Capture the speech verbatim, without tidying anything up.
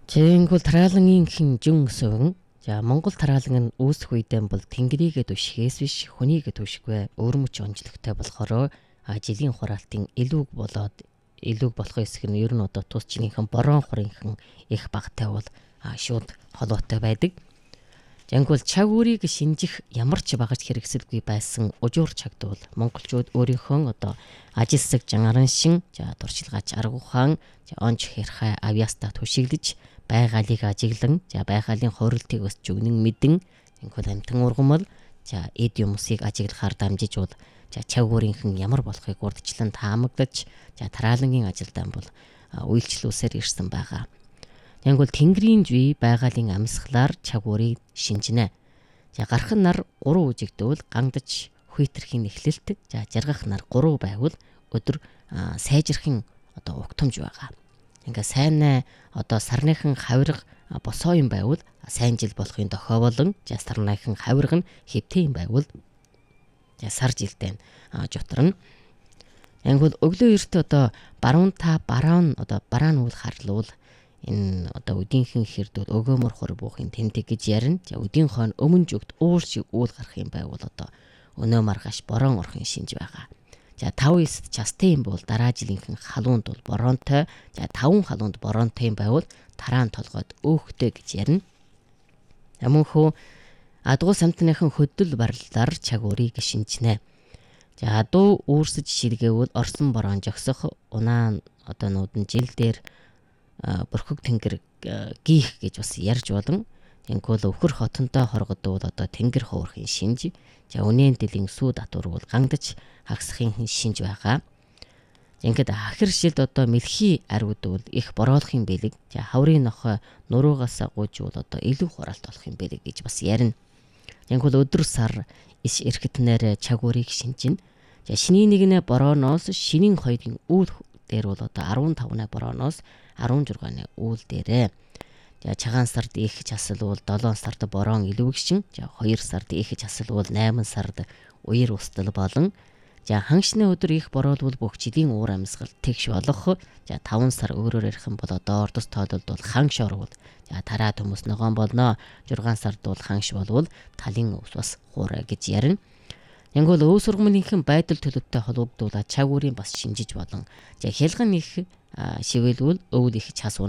Жингүүл тараалангийнхэн жин өсөвн. За Монгол тараалан нь үүсэх үедээ бол тэнгэрийгээ түшихээс биш хүнийгээ түшихгүй өөрмөч онцлогтой болохоор жилийн хураалтын илүүг болоод илүүг болох хэсэг нь ер нь одоо тус чинийхэн борон хурынхан их багтай бол шууд холбоотой байдаг. Жингүүл чаг үрийг шинжих ямар ч багаж хэрэгсэлгүй байсан ужуур чагд бол монголчууд өөрийнхөө одоо ажилсаг жангаран шин за дурчилгаач арга ухаан онч хэрхай авьяастаа түшиглэж байгаалыг ажиглан за байгалийн хорилтыг өсч өгнөн мэдэн жингүүл амтан ургамал за эд юмсыг ажиглахаар дамжиж бол за чаг үрийнхэн ямар болохыг урдчлан таамаглаж за тараалангийн ажилдан бол үйлчлүүлсээр ирсэн байгаа. Янгол тэнгэрийн зүй байгалийн амьсгалаар чаг үрийг шинжинэ. За гарах нар гурван үжигдвэл гангадж хүйтэрхийн эхлэлт за жаргах нар гурван байвал өдөр сайжрахын одоо угтамж байгаа. Ингээ сайн одоо сарныхан хавирга босоо юм байвал сайн жил болохын дохой болон за сарныхан хавирга нь хэвтэй юм байвал за сар жилдээ жутарна. Янгол өглөө эрт одоо баруун та бараан одоо бараан үл харлуул энэ одоо өдийнхөн хэрдүүд өгөөмөр хор буухын тэндэг гэж ярина. За өдийнхөө өмнө зүгт уур шиг үйл гарах юм байвал одоо өнөө маргааш борон орохын шинж байгаа. За тав эсд частын юм бол дараа жилийнхэн халуунд бол боронтой. За таван халуунд боронтой юм байвал тараан толгойд өөхтэй гэж ярина. Амөнхөө адуу самтныхан хөдөл барилаар чаг үрийг шинжнэ. За адуу үүрсэж ширгээвэл орсон борон жогсох унаа одоо нууд нь жил дээр бүрхэг тэнгэр гийх гэж бас ярьж болон тэнгүүл өвхөр хотонтой хоргодвол одоо тэнгэр хуурхийн шинж за үнэн дэлийн сүү татвар бол гангадж хагсахын шинж байгаа. Ингээд ахир шилд одоо мэлхий ариуд бол их бороолохын бэлэг за хаврын нохой нуруугаас гуйж бол одоо илүү хураалт болох юм бэлэг гэж бас ярина. Тэнгүүл өдөр сар иш эрхтнээр чаг үрийг шинжин. За шиний нэгнэ борооноос шинийн хоёрын үйл дээр бол одоо арван тавны борооноос арван зургааны үйл дээрээ. За цагаан сард их часал бол долоон сард борон илүүгшин. За хоёр сард их часал бол найман сард уяр устал болон за ханшны өдөр их бороолвол бүх жилийн уур амьсгал тэгш болох. За таван сар өөрөөр ярих юм бол одоо ордос тоололд бол ханш орвол за тараа төмөс ногоон болно. Жургаан сард бол ханш болвол талын өвс бас хуурай гэж ярина. Янгол өв сургамлынхэн байдал төлөвтэй холбогдуулаад чаг үрийн бас шинжиж болон за хялган их шивэлвэл өвөл их час